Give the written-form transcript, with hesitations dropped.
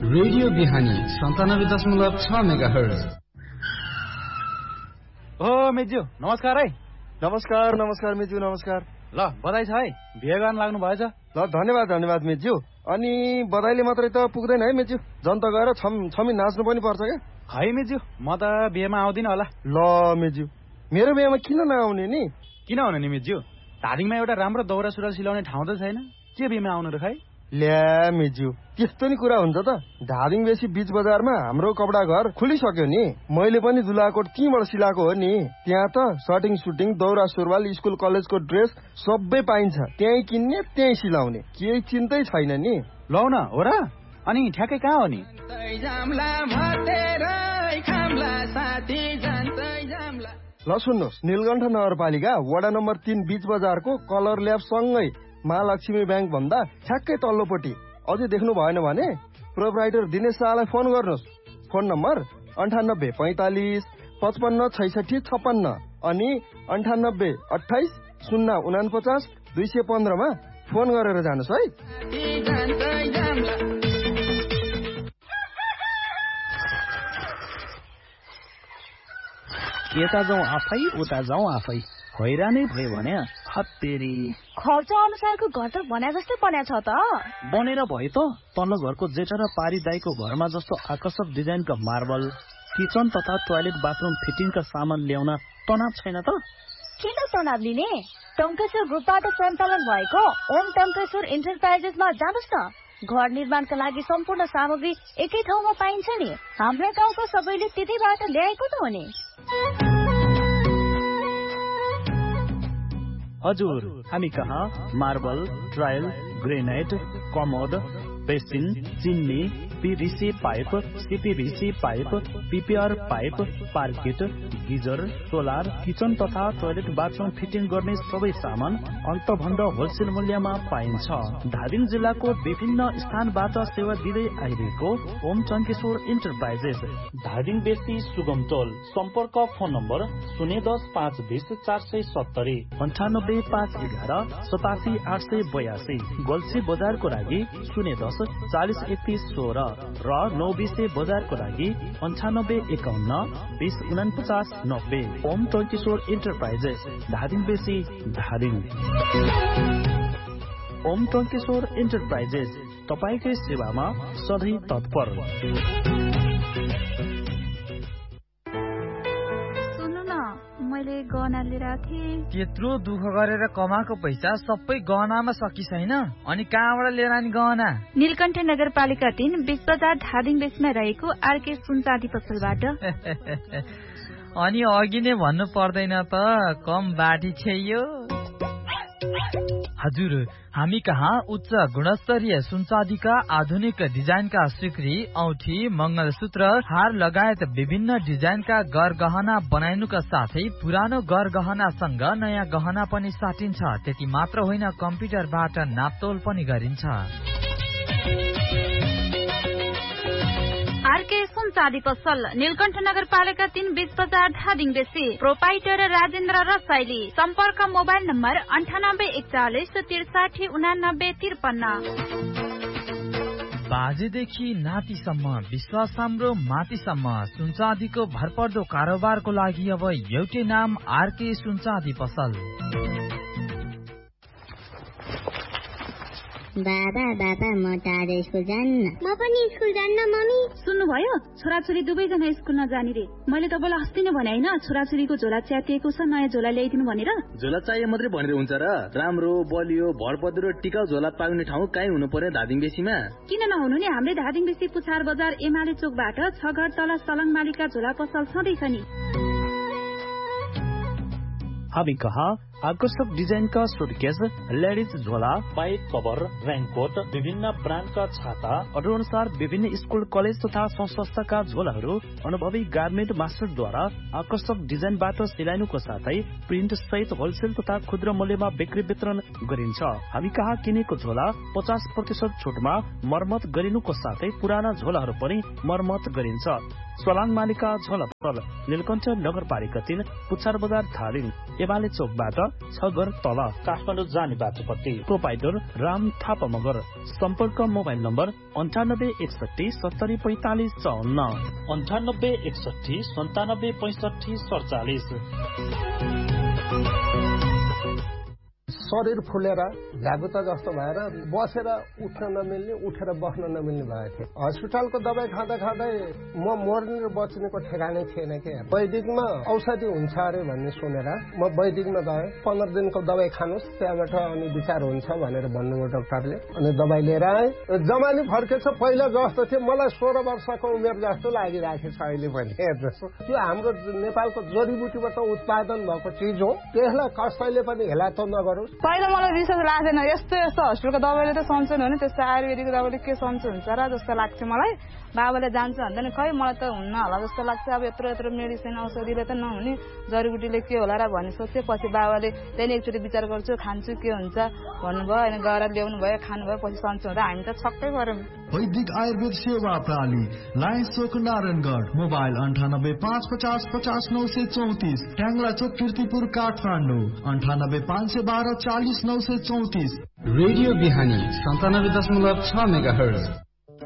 Radio बिहानी 97.6 megahertz. ओ मेज्यू नमस्कार है। नमस्कार मेज्यू नमस्कार। ल बधाई छ है, बिहे गर्न लाग्नु भएछ। ल धन्यवाद मेज्यू। अनि बधाईले मात्रै त पुग्दैन है मेज्यू, जनता गएर छमी नाच्नु पनि पर्छ क्या। है मेज्यू, म त बिहेमा आउँदिन होला। ल मेज्यू, मेरो बिहेमा किन नआउने नि? किन आउने नि मेज्यू, धादिङमा एउटा राम्रो दौरा सुरुवाल सिलाउने ठाउँ त छैन, के बिहेमा आउनु र खै? ल्या मेज्यू, त्यस्तो नि कुरा हुन्छ त। धादिङ बेसी बीच बजारमा हाम्रो कपडा घर खुलिसक्यो नि। मैले पनि दुलाकोट त्यहीँबाट सिलाएको हो नि। त्यहाँ त सर्टिङ सुटिङ दौरा सुरुवाल स्कुल कलेजको ड्रेस सबै पाइन्छ। त्यहीँ किन्ने त्यहीँ सिलाउने, केही चिन्तै छैन नि। लौ न हो र। अनि ठ्याक्कै कहाँ हो नि? ल सुन्नुहोस्, नीलकण्ठ नगरपालिका वडा नम्बर 3 बीच बजारको कलर ल्याब सँगै महालक्ष्मी ब्याङ्क भन्दा ठ्याक्कै तल्लोपट्टि। अझै देख्नु भएन भने प्रोपराइटर दिनेश शाहलाई फोन गर्नुहोस्। फोन नम्बर 98 45 55 66 56 अनि 98 28 049 215 मा फोन गरेर जानुहोस् है। यता जाउँ आफै उता जाउँ आफै, हैरानै भयो भने हत्तेरी। खर्च अनुसारको घर त बना जस्तै बना छ त। बनेर भयो त। तल्लो घरको जेठा र पारी दाईको घरमा जस्तो आकर्षक डिजाइनका मार्बल, किचन तथा टोयलेट बाथरुम फिटिङका सामान ल्याउन तनाव छैन त? किन तनाव लिने? टङ्केश्वर ग्रुपबाट सञ्चालन भएको ओम टङ्केश्वर इन्टरप्राइजेसमा जानुहोस् न। घर निर्माणका लागि सम्पूर्ण सामग्री एकै ठाउँमा पाइन्छ नि। हाम्रा गाउँको सबैले त्यतैबाट ल्याएको त हो नि। हजुर, हामी कहाँ marble, tile, granite, commode, basin, चिन्नी, PVC pipe, CPVC pipe, PPR pipe, पार्किट, geyser, solar, kitchen तथा टोयलेट बाथरुम फिटिङ गर्ने सबै सामान अन्तभन्द होलसेल मूल्यमा पाइन्छ। धादिङ जिल्लाको विभिन्न स्थानबाट सेवा दिँदै आइरहेको ओम टङ्केश्वर इन्टरप्राइजेस, धादिङ बेसी सुगम टोल। सम्पर्क फोन नम्बर 010 520 470 98 511 87 882। गोल्सी बजारको लागि 010 40 31 16 र 920 बजारको लागि 98 51 20 49 90। ओम टङ्केश्वर इन्टरप्राइजेस, धादिङ बेसी, धादिङ। ओम टङ्केश्वर इन्टरप्राइजेस तपाईकै सेवामा सधैँ तत्पर। मैले गहना लिएर थिएँ। त्यत्रो दुःख गरेर कमाएको पैसा सबै गहनामा सकिसैन, अनि कहाँबाट लिएर आनी गहना? नीलकण्ठ नगरपालिका 3 बीच बजार धादिङ बेसमा रहेको आरके सुनचाँदी पसलबाट। अनि अघि नै भन्नु पर्दैन त, कम बाटी छैयो। हजुर, हामी कहाँ उच्च गुणस्तरीय सुनचाँदीका आधुनिक डिजाइनका सिक्री, औठी, मंगलसूत्र, हार लगायत विभिन्न डिजाइनका गरगहना बनाइनुका साथै पुरानो गरगहनासँग नयाँ गहना पनि साटिन्छ। त्यति मात्र होइन, कम्प्युटरबाट नापतोल पनि गरिन्छ। आरके सुनचाँदी पसल, नीलकण्ठ नगरपालिका 3 बीच बजार धादिङ बेसी। प्रोपाइटर राजेन्द्र रसाइली। सम्पर्क मोबाइल नम्बर 98 41 63 89 53। बाजेदेखि नातिसम्म, विश्वास हाम्रो मातिसम्म, सुनचाँदीको भरपर्दो कारोबारको लागि अब एउटै नाम, आरके सुनचाँदी पसल। बाबा म टाढो स्कुल जान्न। म पनि स्कुल जान्न मम्मी। सुन्नुभयो, छोराछोरी दुवैजना स्कुल नजाने रे। मैले तपाईँलाई अस्ति नै भने होइन, छोराछोरीको झोला च्यातिएको छ, नयाँ झोला ल्याइदिनु भनेर। झोला चाहिए मात्रै भनेर हुन्छ र? राम्रो बलियो भरपर्दो टिकाउ झोला पाउने ठाउँ कहीँ हुनु पर्यो धादिङ बेसीमा? किन नहुनु नि, हाम्रै धादिङ बेसी पुछार बजार एमाले चोकबाट 6 घर तल सलङ मालिका झोला पसल छँदैछ नि। हामी कहाँ आकर्षक डिजाइनका सुटकेस, लेडिज झोला, पाइप कभर, रेनकोट, विभिन्न ब्रान्डका छाता, अनुसार विभिन्न स्कुल कलेज तथा संस्थाका झोलाहरू अनुभवी गार्मेन्ट मास्टरद्वारा आकर्षक डिजाइनबाट सिलाइनुको साथै प्रिन्ट सहित होलसेल तथा खुद्रा मूल्यमा बिक्री वितरण गरिन्छ। हामी कहाँ किनेको झोला 50% छुटमा मर्मत गरिनुको साथै पुराना झोलाहरू पनि मर्मत गरिन्छ। सलाङ मालिका झोला पसल, नीलकण्ठ नगरपालिका 3 पुछार बजार धादिङ एमाले चोकबाट छगर तल काठमाडौँ जाने बाटोपट्टि। प्रोपाइटर राम थापा मगर। सम्पर्क मोबाइल नम्बर 9861704554 9861976547। शरीर फुलेर झ्यागुता जस्तो भएर बसेर उठ्न नमिल्ने, उठेर बस्न नमिल्ने भएको थियो। हस्पिटलको दबाई खाँदा खाँदै म मर्ने र बच्नेको ठेगानै थिएन के। वैदिकमा औषधि हुन्छ अरे भन्ने सुनेर म वैदिकमा गएँ। 15 दिनको दबाई खानुहोस्, त्यहाँबाट अनि विचार हुन्छ भनेर भन्नुभयो डाक्टरले। अनि दबाई लिएर आएँ। जमानी फर्केछ, पहिला जस्तो थियो। मलाई 16 वर्षको उमेर जस्तो लागिरहेको छ अहिले पनि। हेर्नुहोस्, त्यो हाम्रो नेपालको जडीबुटीबाट उत्पादन भएको चिज हो। त्यसलाई कसैले पनि हेला त नगरोस्। पहिला मलाई विश्वास लाग्थेन, यस्तो हस्पिटलको दबाईले त सन्चो हुने, त्यस्तो आयुर्वेदिकको दबाईले के सन्चो हुन्छ र जस्तो लाग्थ्यो मलाई। बाबाले जान्छ भन्दा नि खै मलाई त हुन्न होला जस्तो लाग्छ। अब यत्रो मेडिसिन औषधिले त नहुने, जडीबुटीले के होला र भन्ने सोचे। पछि बाबाले त्यहाँदेखि एकचोटि विचार गर्छु, खान्छु के हुन्छ भन्नुभयो। अनि गएर ल्याउनु भयो, खानुभयो, पछि सन्चो हुँदा हामी त छक्कै पर्यौँ। वैदिक आयुर्वेद सेवा प्रणाली, लायन्स चोक नारायणगढ। मोबाइल 9855050934, ट्याङ्ला चोक कीर्तिपुर काठमाडौँ 9851240934। रेडियो बिहानी 97.6 मेगाहर्ज।